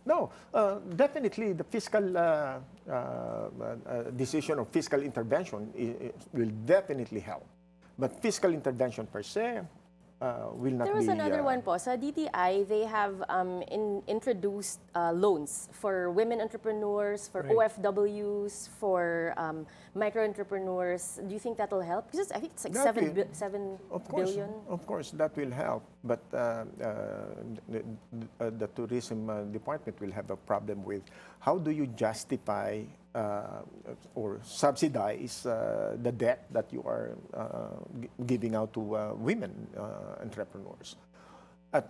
No, definitely the fiscal decision or fiscal intervention will definitely help. But fiscal intervention per se will not be... There was another one po. Sa DTI, they have introduced loans for women entrepreneurs, for OFWs, for micro-entrepreneurs. Do you think that will help? Because I think it's like That 7 Of course, billion. of course, that will help. But the tourism department will have a problem with how do you justify or subsidize the debt that you are giving out to women entrepreneurs. At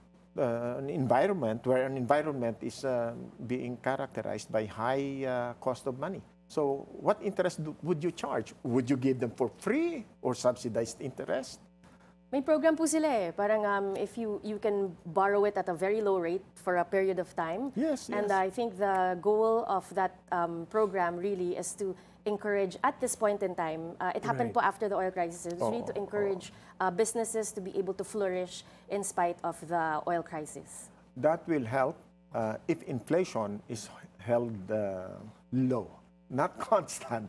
an environment where an environment is being characterized by high cost of money. So what interest would you charge? Would you give them for free or subsidized interest? May program po sila eh. Parang if you can borrow it at a very low rate for a period of time. Yes, And yes. I think the goal of that program really is to encourage, at this point in time, it happened po after the oil crisis, it's really to encourage businesses to be able to flourish in spite of the oil crisis. That will help if inflation is held low, not constant.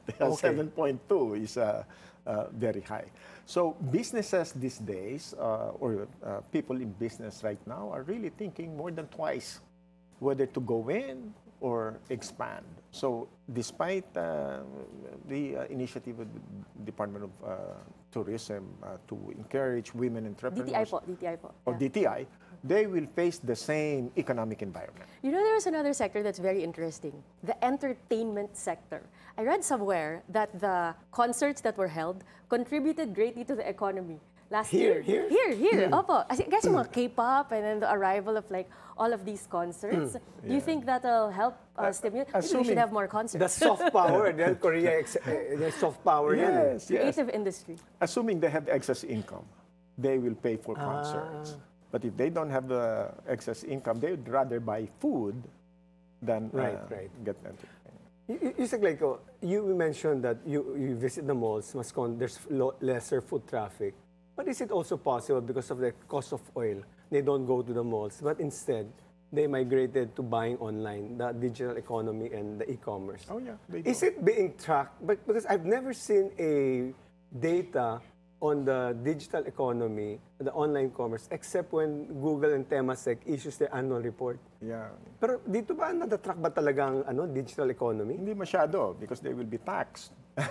7.2 is very high. So businesses these days, or people in business right now, are really thinking more than twice whether to go in or expand. So despite the initiative of the Department of Tourism to encourage women entrepreneurs, DTI po. or DTI, they will face the same economic environment. You know, there's another sector that's very interesting, the entertainment sector. I read somewhere that the concerts that were held contributed greatly to the economy. Last year. Here. Opo. I guess yung mga K-pop and then the arrival of like all of these concerts. Do you think that'll help stimulate? Maybe we should have more concerts. The soft power, then Korea, the soft power. Yes, yes. Creative industry. Assuming they have excess income, they will pay for concerts. But if they don't have the excess income, they would rather buy food than get entertainment. It's like you mentioned that you visit the malls, there's lesser foot traffic. But is it also possible because of the cost of oil, they don't go to the malls, but instead they migrated to buying online, the digital economy and the e-commerce? Oh yeah, they Is do. it being tracked? But because I've never seen a data on the digital economy, the online commerce, except when Google and Temasek issues their annual report. Yeah. Pero dito ba natatrack ba talagang digital economy? Hindi masyado because they will be taxed.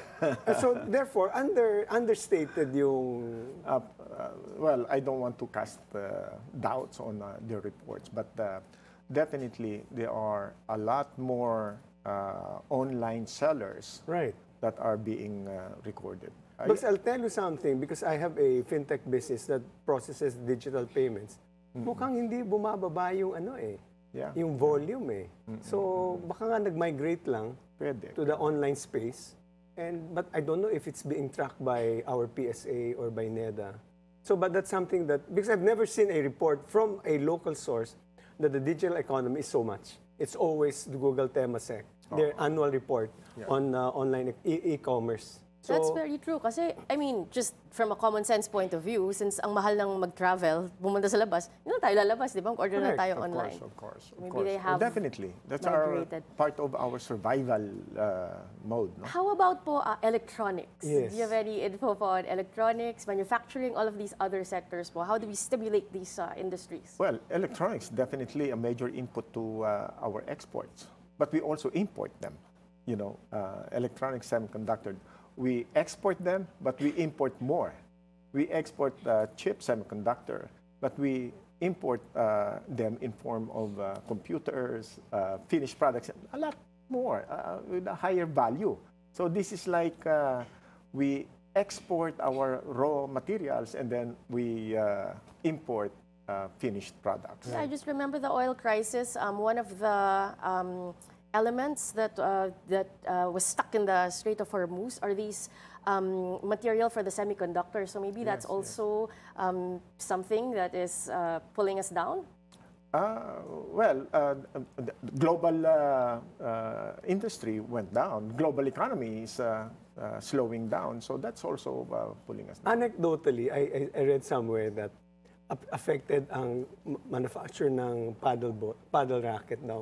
So therefore, understated yung... Well, I don't want to cast doubts on their reports, but definitely there are a lot more online sellers that are being recorded. Because I'll tell you something, because I have a fintech business that processes digital payments. Mukhang hindi bumababa yung yung volume So baka nga nag-migrate lang to the online space. But I don't know if it's being tracked by our PSA or by NEDA. So, but that's something that, because I've never seen a report from a local source that the digital economy is so much. It's always the Google Temasek, their annual report on online e-commerce. So, that's very true. Kasi, I mean, just from a common sense point of view, since ang mahal ng mag-travel, pumunta sa labas, hindi na tayo lalabas, di ba? Order na tayo online. Of course. Maybe they have definitely. That's part of our survival mode. No? How about po electronics? Yes. Do you have any info po on electronics, manufacturing, all of these other sectors po? How do we stimulate these industries? Well, electronics definitely a major input to our exports, but we also import them. You know, electronic semiconductor. We export them, but we import more. We export chip semiconductor, but we import them in form of computers, finished products, a lot more with a higher value. So this is like we export our raw materials and then we import finished products. I just remember the oil crisis. One of the elements that was stuck in the Strait of Hormuz are these material for the semiconductors. So maybe that's also something that is pulling us down? Well, the global industry went down. Global economy is slowing down. So that's also pulling us down. Anecdotally, I read somewhere that affected ang manufacture ng paddle racket daw.